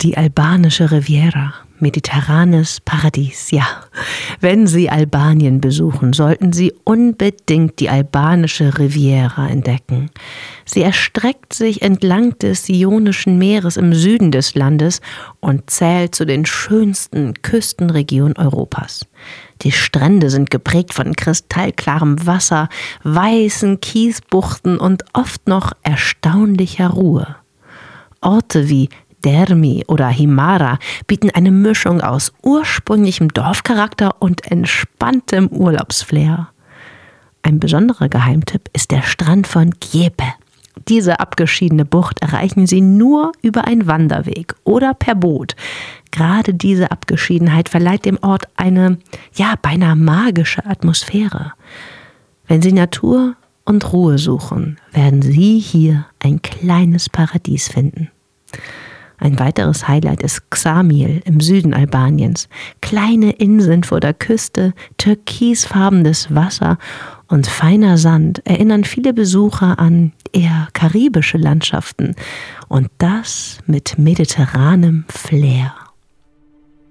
Die albanische Riviera, mediterranes Paradies, ja. Wenn Sie Albanien besuchen, sollten Sie unbedingt die albanische Riviera entdecken. Sie erstreckt sich entlang des Ionischen Meeres im Süden des Landes und zählt zu den schönsten Küstenregionen Europas. Die Strände sind geprägt von kristallklarem Wasser, weißen Kiesbuchten und oft noch erstaunlicher Ruhe. Orte wie Dermi oder Himara bieten eine Mischung aus ursprünglichem Dorfcharakter und entspanntem Urlaubsflair. Ein besonderer Geheimtipp ist der Strand von Gjepe. Diese abgeschiedene Bucht erreichen Sie nur über einen Wanderweg oder per Boot. Gerade diese Abgeschiedenheit verleiht dem Ort eine, beinahe magische Atmosphäre. Wenn Sie Natur und Ruhe suchen, werden Sie hier ein kleines Paradies finden. Ein weiteres Highlight ist Ksamil im Süden Albaniens. Kleine Inseln vor der Küste, türkisfarbenes Wasser und feiner Sand erinnern viele Besucher an eher karibische Landschaften und das mit mediterranem Flair.